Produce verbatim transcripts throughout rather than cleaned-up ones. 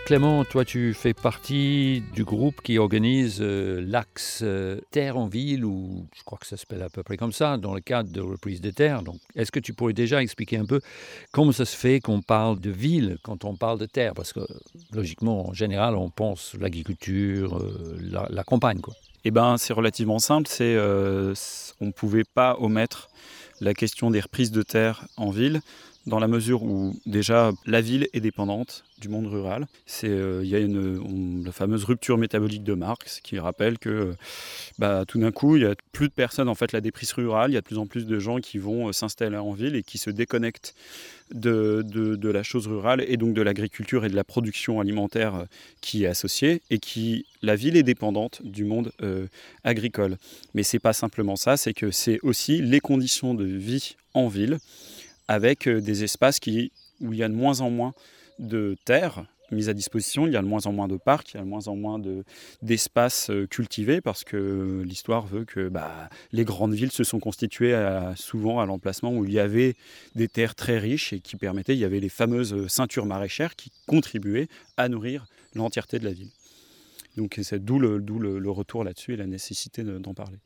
Clément, toi tu fais partie du groupe qui organise euh, l'axe euh, Terre en ville, ou je crois que ça s'appelle à peu près comme ça, dans le cadre de reprise des terres. Donc, est-ce que tu pourrais déjà expliquer un peu comment ça se fait qu'on parle de ville quand on parle de terre? Parce que logiquement, en général, on pense l'agriculture, euh, la, la campagne, quoi. Eh ben, c'est relativement simple. C'est, euh, c- on ne pouvait pas omettre la question des reprises de terre en ville, dans la mesure où déjà la ville est dépendante du monde rural. C'est, euh, il y a une, on- la fameuse rupture métabolique de Marx qui rappelle que euh, bah, tout d'un coup, il y a plus de personnes en fait la déprise rurale. Il y a de plus en plus de gens qui vont euh, s'installer en ville et qui se déconnectent de, de, de la chose rurale et donc de l'agriculture et de la production alimentaire euh, qui est associée, et qui, la ville est dépendante du monde euh, agricole. Mais c'est pas simplement ça, c'est que c'est aussi les conditions de vie en ville, avec euh, des espaces qui, où il y a de moins en moins de terres mises à disposition, il y a de moins en moins de parcs, il y a de moins en moins de, d'espaces euh, cultivés, parce que l'histoire veut que bah, les grandes villes se sont constituées à- souvent à l'emplacement où il y avait des terres très riches et qui permettaient, il y avait les fameuses ceintures maraîchères qui contribuaient à nourrir l'entièreté de la ville. Donc c'est d'où le, d'où le, le retour là-dessus et la nécessité de- d'en parler.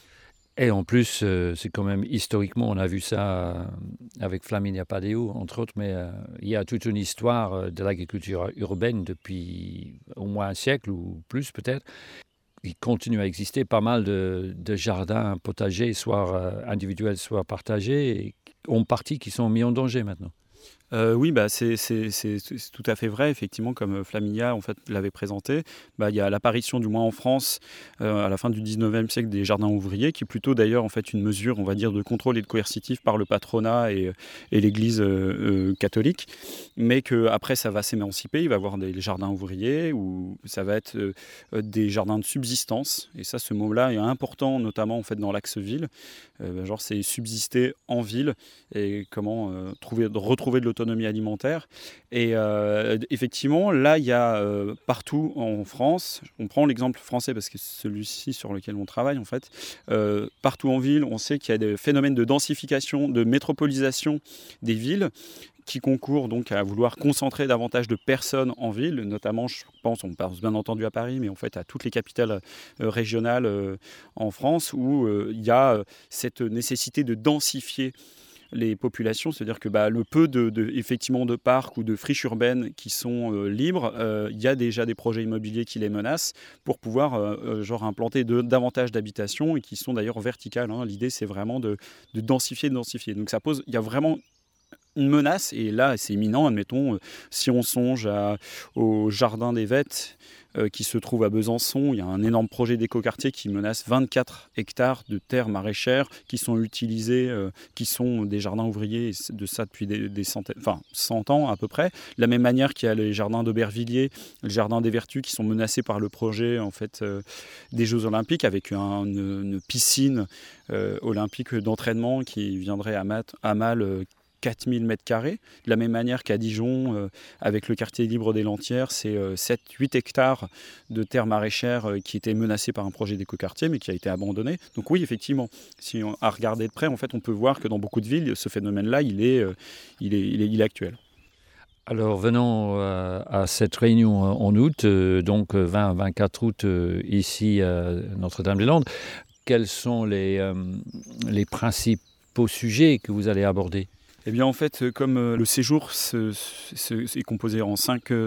Et en plus, euh, c'est quand même historiquement, on a vu ça euh, avec Flaminia Padeo, entre autres, mais euh, il y a toute une histoire euh, de l'agriculture urbaine depuis au moins un siècle ou plus peut-être. Il continue à exister pas mal de, de jardins potagers, soit euh, individuels, soit partagés, et en partie qui sont mis en danger maintenant. Euh, oui, bah, c'est, c'est- c'est- c'est tout à fait vrai. Effectivement, comme euh, Flaminia en fait, l'avait présenté, bah, il y a l'apparition, du moins en France, euh, à la fin du dix-neuvième siècle, des jardins ouvriers, qui est plutôt d'ailleurs en fait, une mesure, on va dire, de contrôle et de coercitif par le patronat et, et l'Église euh, euh, catholique. Mais qu'après, ça va s'émanciper. Il va y avoir des jardins ouvriers, ou ça va être euh, euh, des jardins de subsistance. Et ça, ce mot-là est important, notamment en fait, dans l'axe ville. Euh, genre, c'est subsister en ville et comment euh, trouver, retrouver de l'autonomie alimentaire. Et euh, effectivement, là, il y a euh, partout en France, on prend l'exemple français parce que c'est celui-ci sur lequel on travaille en fait, euh, partout en ville, on sait qu'il y a des phénomènes de densification, de métropolisation des villes, qui concourent donc à vouloir concentrer davantage de personnes en ville, notamment, je pense, on pense bien entendu à Paris, mais en fait à toutes les capitales euh, régionales euh, en France, où euh, il y a euh, cette nécessité de densifier les populations, c'est-à-dire que bah, le peu de, de, effectivement, de parcs ou de friches urbaines qui sont euh, libres, euh, il y a déjà des projets immobiliers qui les menacent pour pouvoir euh, euh, genre implanter de, davantage d'habitations, et qui sont d'ailleurs verticales, hein. L'idée, c'est vraiment de, de densifier, de densifier. Donc ça pose, il y a vraiment une menace, et là c'est imminent. Admettons, euh, si on songe à, au jardin des Vêtes euh, qui se trouve à Besançon, il y a un énorme projet d'écoquartier qui menace vingt-quatre hectares de terres maraîchères qui sont utilisées, euh, qui sont des jardins ouvriers de ça depuis des, des centaines, enfin cent ans à peu près. De la même manière qu'il y a les jardins d'Aubervilliers, le jardin des Vertus, qui sont menacés par le projet en fait euh, des Jeux Olympiques, avec un, une, une piscine euh, olympique d'entraînement qui viendrait à, mat, à mal euh, quatre mille mètres carrés. De la même manière qu'à Dijon, euh, avec le quartier libre des Lantières, c'est euh, sept huit hectares de terres maraîchères euh, qui étaient menacées par un projet d'écoquartier, mais qui a été abandonné. Donc oui, effectivement, si on a regardé de près, en fait, on peut voir que dans beaucoup de villes, ce phénomène-là, il est, euh, il est, il est, il est actuel. Alors venons euh, à cette réunion euh, en août, euh, donc vingt à vingt-quatre août, euh, ici à Notre-Dame-des-Landes. Quels sont les, euh, les principaux sujets que vous allez aborder? Eh bien, en fait, comme euh, le séjour se, se, se, est composé en cinq, euh,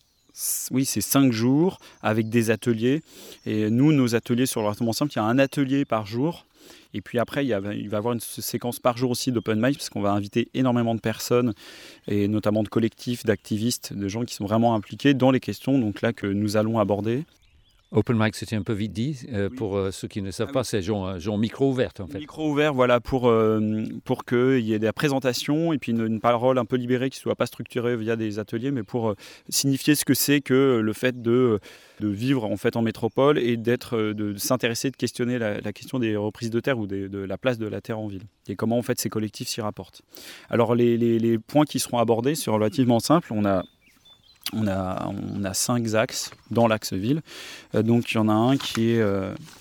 oui, c'est cinq jours avec des ateliers. Et nous, nos ateliers sont relativement simples. Il y a un atelier par jour. Et puis après, il, y a, il va y avoir une séquence par jour aussi d'open mic, parce qu'on va inviter énormément de personnes, et notamment de collectifs, d'activistes, de gens qui sont vraiment impliqués dans les questions donc là, que nous allons aborder. Open mic, c'était un peu vite dit. Euh, oui. Pour euh, ceux qui ne savent ah, pas, oui. C'est genre, genre micro ouverte en fait. Micro ouvert, voilà, pour, euh, pour qu'il y ait de la présentation et puis une, une parole un peu libérée qui ne soit pas structurée via des ateliers, mais pour euh, signifier ce que c'est que le fait de, de vivre en fait en métropole et d'être, de, de s'intéresser, de questionner la, la question des reprises de terre ou des, de la place de la terre en ville et comment en fait ces collectifs s'y rapportent. Alors les, les, les points qui seront abordés sont relativement simples. On a On a, on a cinq axes dans l'axe ville. Euh, donc il y en a un qui est, euh,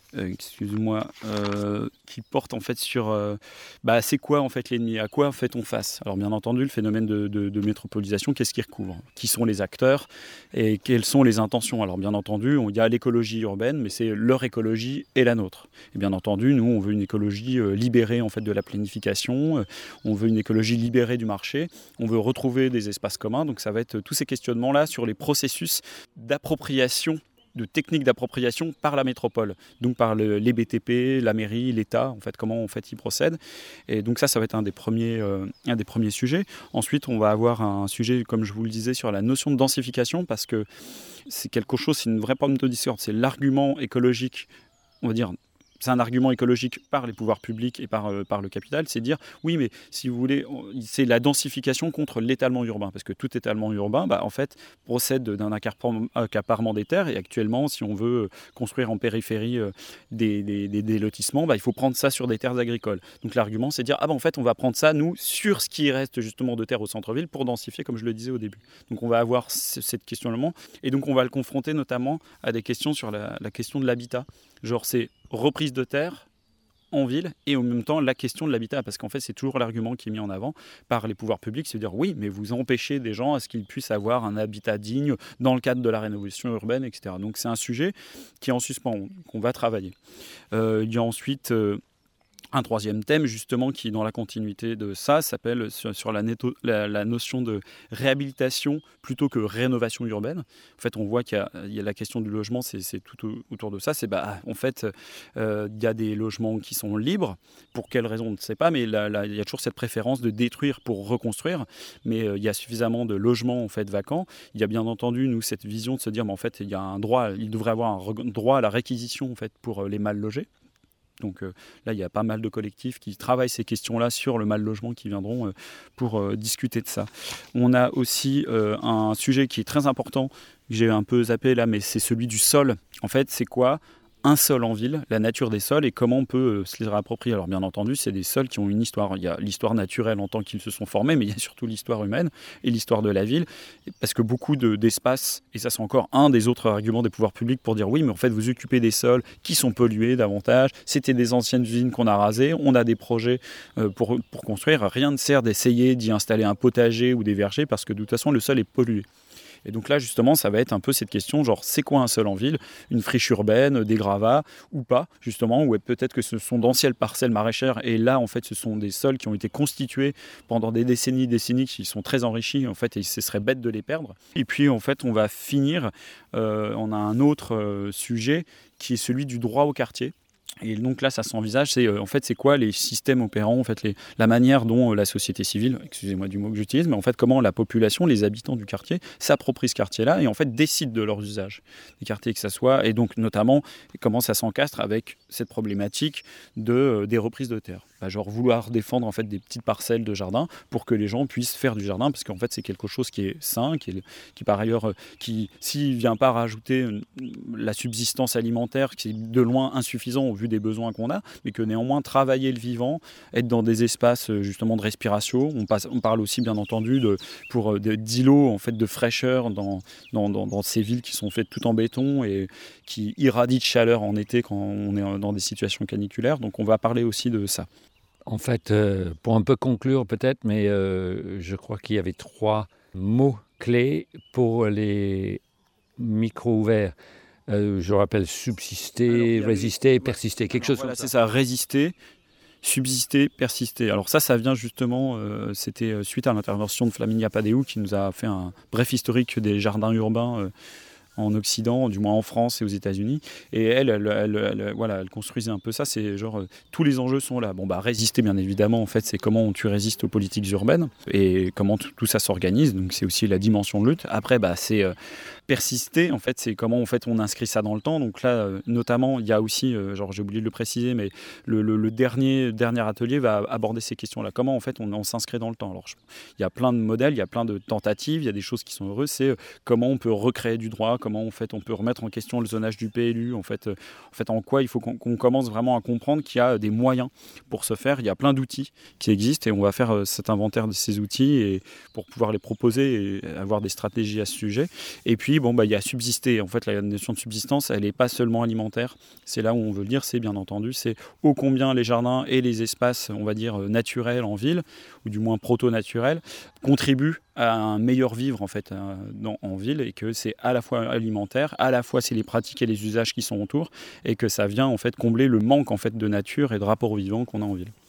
euh, excuse-moi, euh, qui porte en fait sur euh, bah, c'est quoi en fait l'ennemi, à quoi fait-on face. Alors bien entendu, le phénomène de, de, de métropolisation, qu'est-ce qu'il recouvre? Qui sont les acteurs et quelles sont les intentions? Alors bien entendu, il y a l'écologie urbaine, mais c'est leur écologie et la nôtre. Et bien entendu, nous, on veut une écologie euh, libérée en fait de la planification, euh, on veut une écologie libérée du marché, on veut retrouver des espaces communs. Donc ça va être tous ces questionnements-là sur les processus d'appropriation, de techniques d'appropriation par la métropole, donc par le, les B T P, la mairie, l'État, en fait, comment en fait ils procèdent. Et donc ça, ça va être un des premiers, euh, un des premiers sujets. Ensuite, on va avoir un sujet, comme je vous le disais, sur la notion de densification, parce que c'est quelque chose, c'est une vraie forme de discorde. C'est l'argument écologique, on va dire. C'est un argument écologique par les pouvoirs publics et par, euh, par le capital, c'est dire oui, mais si vous voulez, c'est la densification contre l'étalement urbain, parce que tout étalement urbain, bah, en fait, procède d'un accaparement des terres. Et actuellement, si on veut construire en périphérie euh, des, des, des, des lotissements, bah, il faut prendre ça sur des terres agricoles. Donc l'argument, c'est de dire ah bah, en fait, on va prendre ça nous sur ce qui reste justement de terre au centre-ville pour densifier, comme je le disais au début. Donc on va avoir c- cette questionnement, et donc on va le confronter notamment à des questions sur la, la question de l'habitat. Genre, c'est reprise de terre en ville et en même temps la question de l'habitat, parce qu'en fait c'est toujours l'argument qui est mis en avant par les pouvoirs publics, c'est de dire oui, mais vous empêchez des gens à ce qu'ils puissent avoir un habitat digne dans le cadre de la rénovation urbaine, et cetera. Donc c'est un sujet qui est en suspens, qu'on va travailler. Euh, il y a ensuite euh, un troisième thème, justement, qui, dans la continuité de ça, s'appelle sur, sur la, netto, la, la notion de réhabilitation plutôt que rénovation urbaine. En fait, on voit qu'il y a, il y a la question du logement, c'est, c'est tout autour de ça. C'est, bah, en fait, euh, il y a des logements qui sont libres. Pour quelles raisons, on ne sait pas, mais là, là, il y a toujours cette préférence de détruire pour reconstruire. Mais euh, il y a suffisamment de logements, en fait, vacants. Il y a bien entendu, nous, cette vision de se dire, mais en fait, il y a un droit, il devrait avoir un re- droit à la réquisition, en fait, pour euh, les mal logés. Donc euh, là, il y a pas mal de collectifs qui travaillent ces questions-là sur le mal logement qui viendront euh, pour euh, discuter de ça. On a aussi euh, un sujet qui est très important, que j'ai un peu zappé là, mais c'est celui du sol. En fait, c'est quoi un sol en ville, la nature des sols et comment on peut euh, se les réapproprier. Alors bien entendu, c'est des sols qui ont une histoire. Il y a l'histoire naturelle en tant qu'ils se sont formés, mais il y a surtout l'histoire humaine et l'histoire de la ville. Parce que beaucoup de, d'espaces, et ça c'est encore un des autres arguments des pouvoirs publics pour dire oui, mais en fait vous occupez des sols qui sont pollués davantage, c'était des anciennes usines qu'on a rasées, on a des projets euh, pour, pour construire. Rien ne sert d'essayer d'y installer un potager ou des vergers parce que de toute façon le sol est pollué. Et donc là, justement, ça va être un peu cette question, genre, c'est quoi un sol en ville? Une friche urbaine, des gravats ou pas, justement, ou peut-être que ce sont d'anciennes parcelles maraîchères, et là, en fait, ce sont des sols qui ont été constitués pendant des décennies, décennies, qui sont très enrichis, en fait, et ce serait bête de les perdre. Et puis, en fait, on va finir, euh, on a un autre euh, sujet qui est celui du droit au quartier. Et donc là, ça s'envisage, c'est euh, en fait, c'est quoi les systèmes opérants, en fait, les, la manière dont euh, la société civile, excusez-moi du mot que j'utilise, mais en fait, comment la population, les habitants du quartier s'approprient ce quartier-là et en fait décident de leurs usages des quartiers que ça soit, et donc notamment comment ça s'encastre avec cette problématique de euh, des reprises de terre. Bah, genre vouloir défendre en fait des petites parcelles de jardin pour que les gens puissent faire du jardin, parce qu'en fait c'est quelque chose qui est sain, qui, est, qui par ailleurs, euh, qui s'il vient pas rajouter une, la subsistance alimentaire, qui est de loin insuffisant au vu des besoins qu'on a, mais que néanmoins travailler le vivant, être dans des espaces justement de respiration. On, passe, on parle aussi bien entendu de, pour de, d'îlots en fait de fraîcheur dans, dans, dans, dans ces villes qui sont faites tout en béton et qui irradient de chaleur en été quand on est dans des situations caniculaires. Donc on va parler aussi de ça. En fait, euh, pour un peu conclure peut-être, mais euh, je crois qu'il y avait trois mots clés pour les micros ouverts. Euh, je rappelle subsister, Alors, résister, avait... persister, quelque Alors, chose voilà, comme ça. C'est ça, résister, subsister, persister. Alors ça, ça vient justement, euh, c'était suite à l'intervention de Flaminia Padéou qui nous a fait un bref historique des jardins urbains euh, en Occident, du moins en France et aux États-Unis. Et elle, elle, elle, elle, elle, voilà, elle construisait un peu ça. C'est genre, euh, tous les enjeux sont là. Bon, bah, résister, bien évidemment, en fait, c'est comment tu résistes aux politiques urbaines et comment t- tout ça s'organise. Donc, c'est aussi la dimension de lutte. Après, bah, c'est euh, persister, en fait, c'est comment en fait, on inscrit ça dans le temps. Donc là, euh, notamment, il y a aussi, euh, genre, j'ai oublié de le préciser, mais le, le, le dernier, dernier atelier va aborder ces questions-là. Comment, en fait, on, on s'inscrit dans le temps. Alors, je, il y a plein de modèles, il y a plein de tentatives, il y a des choses qui sont heureuses. C'est euh, comment on peut recréer du droit, comment en fait, on peut remettre en question le zonage du P L U, en fait, euh, en, fait en quoi il faut qu'on, qu'on commence vraiment à comprendre qu'il y a des moyens pour ce faire. Il y a plein d'outils qui existent et on va faire euh, cet inventaire de ces outils et, pour pouvoir les proposer et avoir des stratégies à ce sujet. Et puis, bon, bah, il y a subsister. En fait, la notion de subsistance, elle n'est pas seulement alimentaire. C'est là où on veut le dire, c'est bien entendu, c'est ô combien les jardins et les espaces, on va dire, naturels en ville, ou du moins proto-naturels, contribuent à un meilleur vivre en fait euh, dans, en ville, et que c'est à la fois alimentaire, à la fois c'est les pratiques et les usages qui sont autour, et que ça vient en fait combler le manque en fait de nature et de rapport au vivant qu'on a en ville.